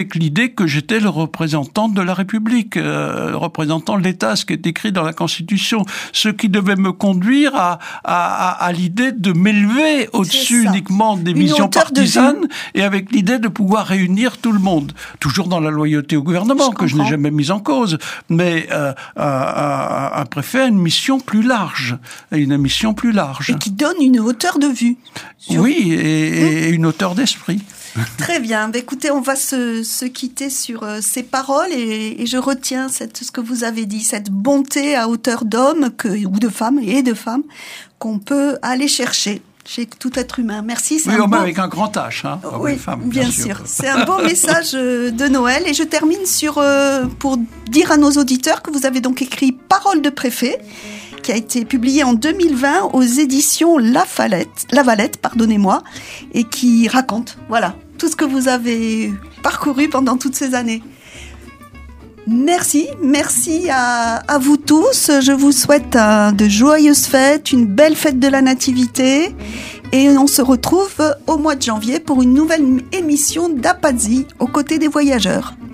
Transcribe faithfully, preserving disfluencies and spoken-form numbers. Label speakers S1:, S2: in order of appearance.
S1: avec l'idée que j'étais le représentant de la République, euh, le représentant de l'État, ce qui est écrit dans la Constitution, ce qui devait me conduire à, à, à, à l'idée de m'élever au-dessus uniquement des Une visions partisanes et avec l'idée de pouvoir réunir tout le monde. Toujours dans la loyauté au gouvernement, je que je n'ai jamais mise en cause, mais euh, un, un préfet a une mission plus large, une mission plus large.
S2: Et qui donne une hauteur de vue.
S1: Sur... Oui, et, et une hauteur d'esprit.
S2: Très bien. Bah, écoutez, on va se, se quitter sur euh, ces paroles et, et je retiens cette, ce que vous avez dit, cette bonté à hauteur d'homme que, ou de femme et de femmes qu'on peut aller chercher chez tout être humain. Merci.
S1: C'est oui, un beau... avec un grand H. Hein,
S2: oui, femme, bien, bien sûr. sûr. C'est un beau message de Noël et je termine sur euh, pour dire à nos auditeurs que vous avez donc écrit Paroles de préfet, qui a été publié en deux mille vingt aux éditions La Valette, La Valette, pardonnez-moi, et qui raconte, voilà, tout ce que vous avez parcouru pendant toutes ces années. Merci, merci à, à vous tous. Je vous souhaite uh, de joyeuses fêtes, une belle fête de la Nativité, et on se retrouve au mois de janvier pour une nouvelle émission d'Apazzi aux côtés des voyageurs.